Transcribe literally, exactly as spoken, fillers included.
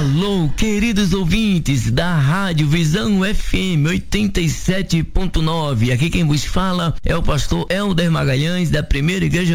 Alô, queridos ouvintes da Rádio Visão F M oitenta e sete ponto nove. Aqui quem vos fala é o pastor Helder Magalhães, da Primeira Igreja